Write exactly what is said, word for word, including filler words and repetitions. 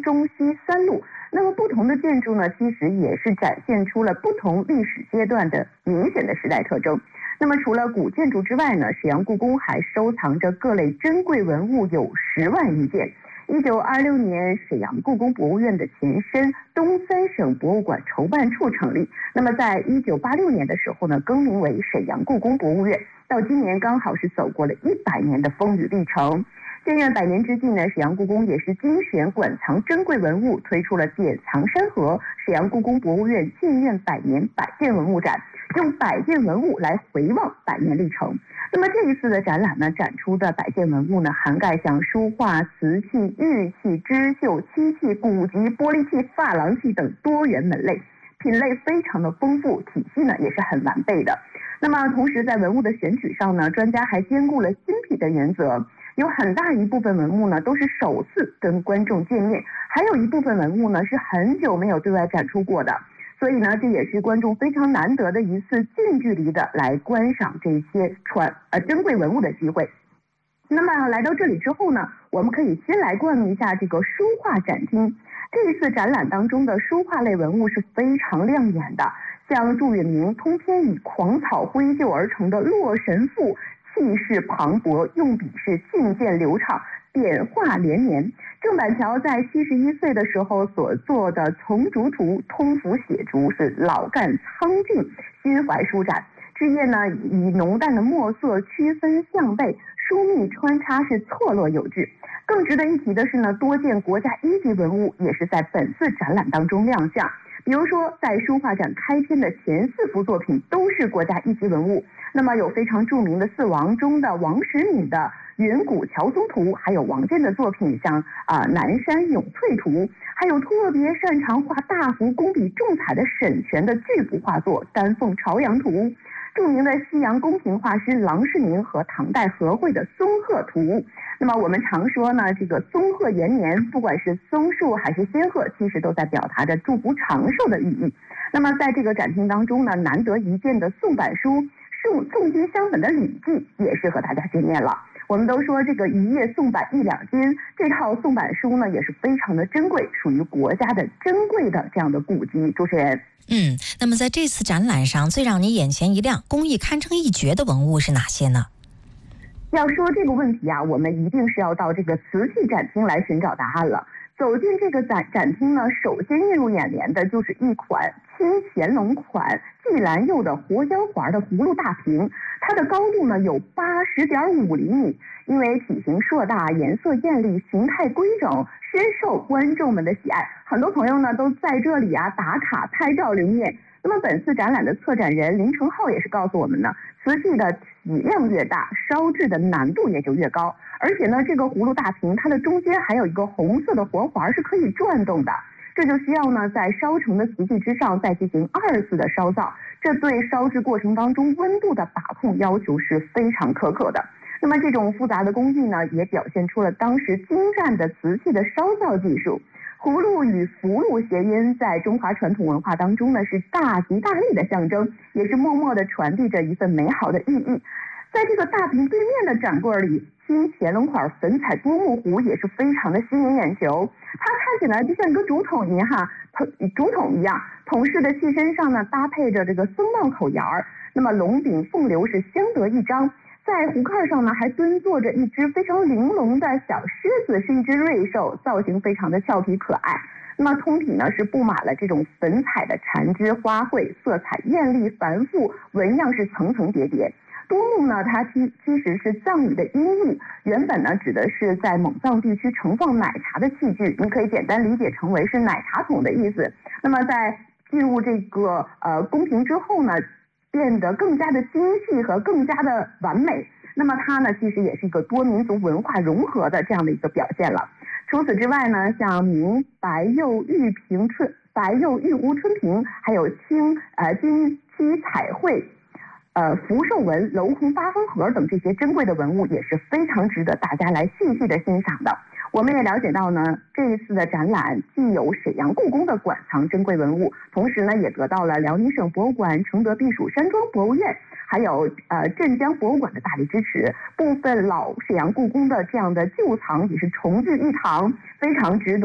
中西三路。那么不同的建筑呢，其实也是展现出了不同历史阶段的明显的时代特征。那么除了古建筑之外呢，沈阳故宫还收藏着各类珍贵文物有十万余件。一九二六年，沈阳故宫博物院的前身东三省博物馆筹办处成立。那么在一九八六年的时候呢，更名为沈阳故宫博物院。到今年刚好是走过了一百年的风雨历程。建院百年之际呢，沈阳故宫也是精选馆藏珍贵文物，推出了典藏山河沈阳故宫博物院建院百年百件文物展，用百件文物来回望百年历程。那么这一次的展览呢，展出的百件文物呢，涵盖像书画、瓷器、玉器、织绣、漆器、古籍、玻璃器、珐琅器等多元门类，品类非常的丰富，体系呢也是很完备的。那么同时在文物的选取上呢，专家还兼顾了新品的原则，有很大一部分文物呢都是首次跟观众见面，还有一部分文物呢是很久没有对外展出过的，所以呢这也是观众非常难得的一次近距离的来观赏这些传呃珍贵文物的机会。那么来到这里之后呢，我们可以先来逛一下这个书画展厅。这一次展览当中的书画类文物是非常亮眼的，像祝允明通篇以狂草挥就而成的《洛神赋》，气势磅礴，用笔是劲剑流畅，点画连绵。郑板桥在七十一岁的时候所做的《丛竹图》，通俗写竹，是老干苍劲，心怀舒展。枝叶呢以浓淡的墨色区分项背，疏密穿插是错落有致。更值得一提的是呢，多件国家一级文物也是在本次展览当中亮相。比如说在书画展开篇的前四幅作品都是国家一级文物，那么有非常著名的四王中的王时敏的《云谷乔松图》，还有王建的作品像啊、呃、南山咏翠图，还有特别擅长画大幅工笔重彩的沈佺的巨幅画作《丹凤朝阳图》，著名的西洋宫廷画师郎世宁和唐代和会的松鹤图。那么我们常说呢，这个松鹤延年，不管是松树还是仙鹤，其实都在表达着祝福长寿的寓意。那么在这个展厅当中呢，难得一见的宋版书宋宋金乡本的《礼记》也是和大家见面了。我们都说这个一页宋版一两金，这套宋版书呢也是非常的珍贵，属于国家的珍贵的这样的古籍。主持人， 嗯，那么在这次展览上，最让你眼前一亮、工艺堪称一绝的文物是哪些呢？ 要说这个问题啊，我们一定是要到这个瓷器展厅来寻找答案了。走进这个展展厅呢，首先映入眼帘的就是一款清乾隆款季兰釉的活椒环的葫芦大瓶，它的高度呢有八十点五厘米，因为体型硕大、颜色艳丽、形态规整，深受观众们的喜爱。很多朋友呢都在这里啊打卡拍照留念。那么本次展览的策展人林成浩也是告诉我们呢，瓷器的体量越大，烧制的难度也就越高。而且呢，这个葫芦大瓶它的中间还有一个红色的活环是可以转动的，这就需要呢在烧成的瓷器之上再进行二次的烧造，这对烧制过程当中温度的把控要求是非常苛刻的。那么这种复杂的工艺呢，也表现出了当时精湛的瓷器的烧造技术。葫芦与福禄谐音，在中华传统文化当中呢是大吉大利的象征，也是默默地传递着一份美好的寓意。在这个大瓶对面的展柜里，清乾隆款粉彩多木壶也是非常的吸引眼球，它看起来就像一个竹筒一样哈，竹筒一样，筒式的器身上呢搭配着这个松帽口沿儿，那么龙顶凤流是相得益彰。在壶盖上呢，还蹲坐着一只非常玲珑的小狮子，是一只瑞兽，造型非常的俏皮可爱。那么通体呢是布满了这种粉彩的缠枝花卉，色彩艳丽繁复，纹样是层层叠叠。多木呢，它其其实是藏语的音译，原本呢指的是在蒙藏地区盛放奶茶的器具，你可以简单理解成为是奶茶桶的意思。那么在进入这个呃宫廷之后呢，变得更加的精细和更加的完美。那么它呢，其实也是一个多民族文化融合的这样的一个表现了。除此之外呢，像明白釉玉瓶春、白釉玉壶春瓶，还有青呃金漆彩绘、呃福寿纹、镂红八风盒等这些珍贵的文物，也是非常值得大家来细细的欣赏的。我们也了解到呢，这一次的展览既有沈阳故宫的馆藏珍贵文物，同时呢也得到了辽宁省博物馆、承德避暑山庄博物院还有呃镇江博物馆的大力支持，部分老沈阳故宫的这样的旧藏也是重聚一堂，非常值得